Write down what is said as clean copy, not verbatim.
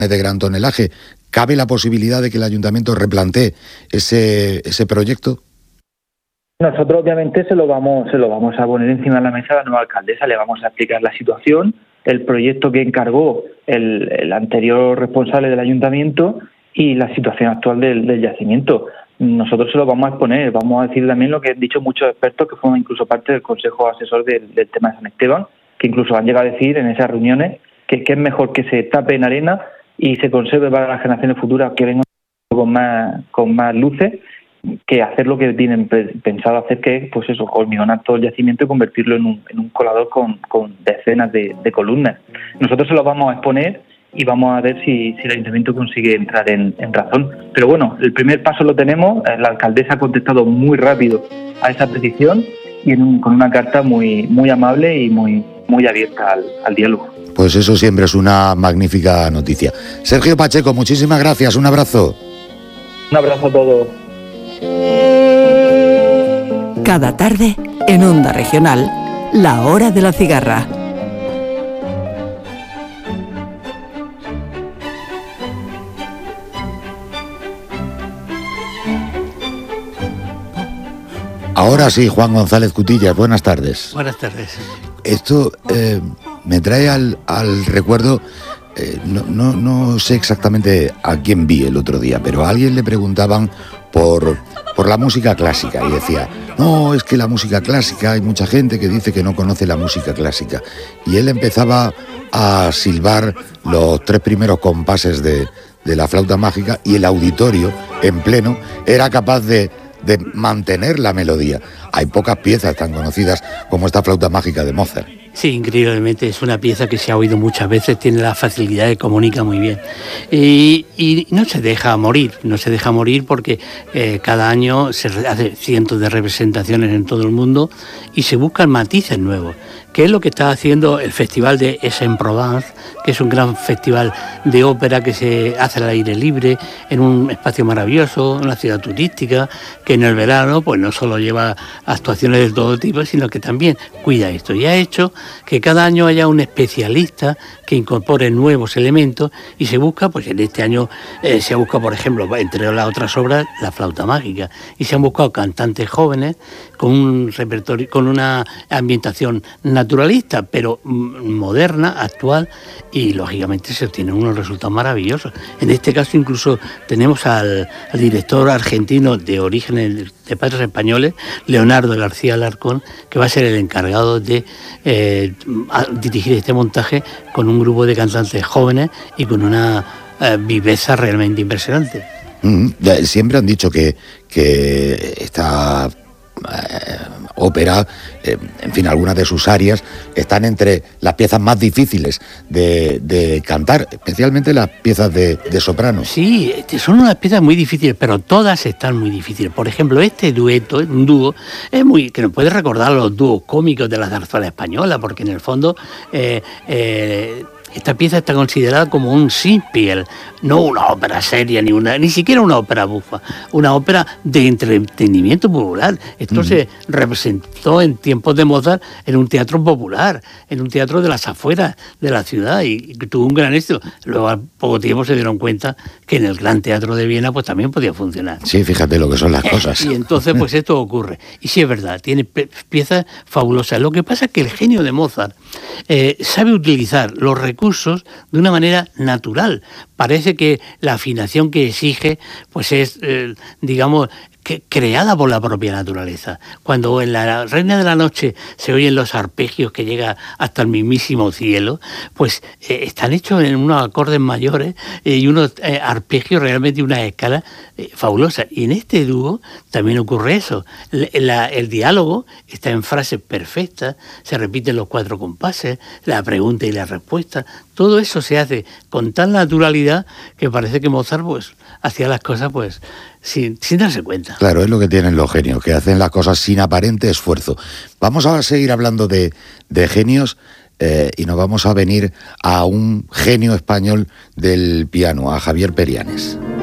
de gran tonelaje. ¿Cabe la posibilidad de que el ayuntamiento replantee ese proyecto? Nosotros obviamente se lo vamos a poner encima de la mesa a la nueva alcaldesa, le vamos a explicar la situación, el proyecto que encargó el anterior responsable del ayuntamiento y la situación actual del yacimiento. Nosotros se lo vamos a exponer, vamos a decir también lo que han dicho muchos expertos que fueron incluso parte del consejo asesor del tema de San Esteban, que incluso han llegado a decir en esas reuniones que es mejor que se tape en arena y se conserve para las generaciones futuras que vengan con más luces, que hacer lo que tienen pensado hacer, que es pues eso, hormigonar todo el yacimiento y convertirlo en un colador con decenas de columnas. Nosotros se lo vamos a exponer y vamos a ver si el ayuntamiento consigue entrar en razón. Pero bueno, el primer paso lo tenemos, la alcaldesa ha contestado muy rápido a esa petición y con una carta muy, muy amable y muy abierta al diálogo. Pues eso siempre es una magnífica noticia. Sergio Pacheco, muchísimas gracias, un abrazo. Un abrazo a todos. Cada tarde, en Onda Regional, La Hora de la Cigarra. Ahora sí, Juan González Cutillas, buenas tardes. Buenas tardes. Esto me trae al recuerdo, no sé exactamente a quién vi el otro día, pero a alguien le preguntaban por la música clásica y decía, no, es que la música clásica, hay mucha gente que dice que no conoce la música clásica. Y él empezaba a silbar los 3 primeros compases de la flauta mágica y el auditorio en pleno era capaz de mantener la melodía. Hay pocas piezas tan conocidas como esta flauta mágica de Mozart. Sí, increíblemente, es una pieza que se ha oído muchas veces, tiene la facilidad de comunica muy bien. Y no se deja morir porque cada año se hace cientos de representaciones en todo el mundo y se buscan matices nuevos, que es lo que está haciendo el Festival de Aix-en-Provence, que es un gran festival de ópera que se hace al aire libre, en un espacio maravilloso, una ciudad turística, que en el verano pues no solo lleva actuaciones de todo tipo, sino que también cuida esto. Y ha hecho que cada año haya un especialista que incorpore nuevos elementos y se busca, pues en este año se ha buscado, por ejemplo, entre las otras obras, la flauta mágica, y se han buscado cantantes jóvenes con un repertorio, con una ambientación naturalista, pero moderna, actual, y lógicamente se obtienen unos resultados maravillosos. En este caso incluso tenemos al director argentino de orígenes de padres españoles, Leonardo García Alarcón, que va a ser el encargado de dirigir este montaje con un grupo de cantantes jóvenes y con una viveza realmente impresionante. Siempre han dicho que esta ópera, en fin, algunas de sus áreas están entre las piezas más difíciles de cantar, especialmente las piezas de soprano. Sí, son unas piezas muy difíciles, pero todas están muy difíciles. Por ejemplo, este dueto, un dúo, que nos puede recordar a los dúos cómicos de la zarzuela española, porque en el fondo esta pieza está considerada como un Singspiel, no una ópera seria, ni siquiera una ópera bufa, una ópera de entretenimiento popular. Esto se representó en tiempos de Mozart en un teatro popular, en un teatro de las afueras de la ciudad, y tuvo un gran éxito. Luego al poco tiempo se dieron cuenta que en el Gran Teatro de Viena pues también podía funcionar. Sí, fíjate lo que son las cosas. Y entonces pues esto ocurre. Y sí es verdad, tiene piezas fabulosas. Lo que pasa es que el genio de Mozart sabe utilizar los recursos de una manera natural. Parece que la afinación que exige pues es, digamos, creada por la propia naturaleza. Cuando en la Reina de la Noche se oyen los arpegios que llegan hasta el mismísimo cielo, pues están hechos en unos acordes mayores y unos arpegios realmente, una escala fabulosa. Y en este dúo también ocurre eso. El diálogo está en frases perfectas, se repiten los 4 compases, la pregunta y la respuesta. Todo eso se hace con tal naturalidad que parece que Mozart pues hacía las cosas pues sin darse cuenta. Claro, es lo que tienen los genios, que hacen las cosas sin aparente esfuerzo. Vamos a seguir hablando de genios y nos vamos a venir a un genio español del piano, a Javier Perianes.